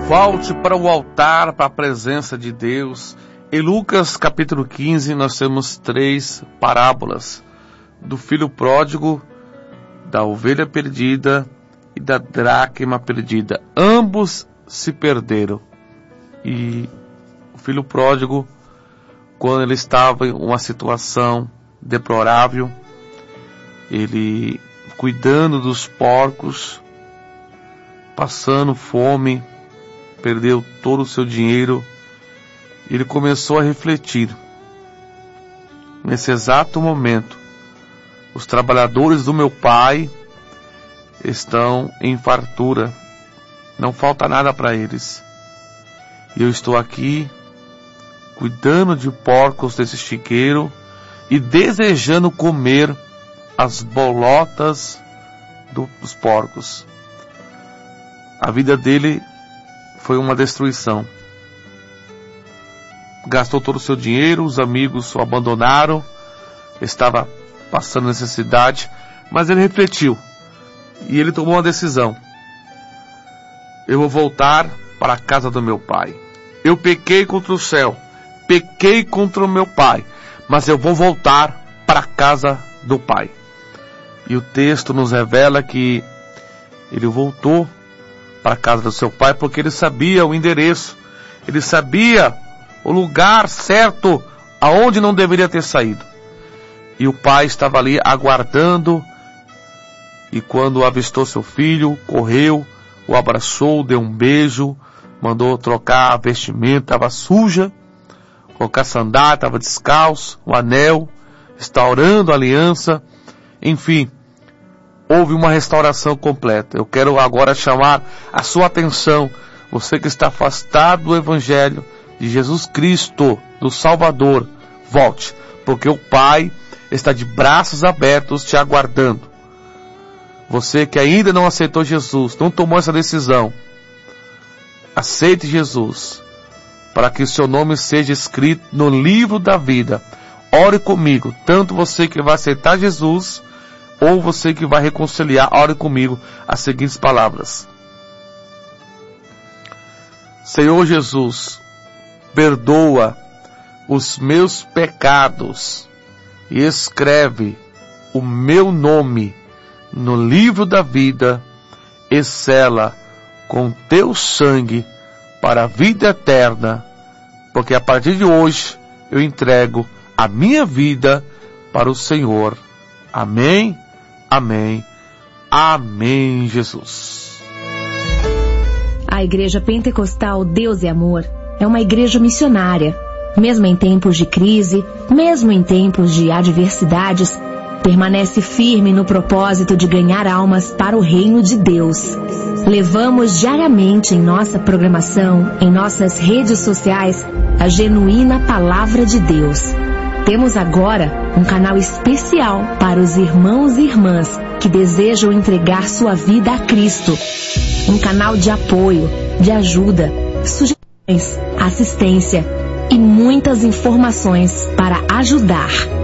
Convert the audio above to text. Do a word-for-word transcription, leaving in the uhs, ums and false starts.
Volte para o altar, para a presença de Deus. Em Lucas capítulo quinze nós temos três parábolas: do filho pródigo, da ovelha perdida e da dracma perdida. Ambos se perderam. E o filho pródigo, quando ele estava em uma situação deplorável, ele cuidando dos porcos, passando fome, perdeu todo o seu dinheiro. Ele começou a refletir. Nesse exato momento, os trabalhadores do meu pai estão em fartura, não falta nada para eles, e eu estou aqui cuidando de porcos desse chiqueiro e desejando comer as bolotas dos porcos. A vida dele foi uma destruição. Gastou todo o seu dinheiro, os amigos o abandonaram, estava passando necessidade, mas ele refletiu e ele tomou uma decisão: eu vou voltar para a casa do meu pai. Eu pequei contra o céu, pequei contra o meu pai, mas eu vou voltar para a casa do pai. E o texto nos revela que ele voltou para a casa do seu pai porque ele sabia o endereço, ele sabia o lugar certo aonde não deveria ter saído. E o pai estava ali aguardando, e quando avistou seu filho, correu, o abraçou, deu um beijo, mandou trocar a vestimenta, estava suja, colocar sandália, estava descalço, o anel, restaurando a aliança, enfim, houve uma restauração completa. Eu quero agora chamar a sua atenção, você que está afastado do Evangelho de Jesus Cristo, do Salvador, volte, porque o Pai está de braços abertos te aguardando. Você que ainda não aceitou Jesus, não tomou essa decisão, aceite Jesus, para que o seu nome seja escrito no livro da vida. Ore comigo, tanto você que vai aceitar Jesus, ou você que vai reconciliar, ore comigo as seguintes palavras: Senhor Jesus, perdoa os meus pecados e escreve o meu nome no livro da vida e sela com teu sangue para a vida eterna, porque a partir de hoje eu entrego a minha vida para o Senhor. Amém, amém, amém, Jesus. A Igreja Pentecostal Deus e Amor é uma igreja missionária. Mesmo em tempos de crise, mesmo em tempos de adversidades, permanece firme no propósito de ganhar almas para o reino de Deus. Levamos diariamente em nossa programação, em nossas redes sociais, a genuína Palavra de Deus. Temos agora um canal especial para os irmãos e irmãs que desejam entregar sua vida a Cristo. Um canal de apoio, de ajuda, sugestões, assistência e muitas informações para ajudar.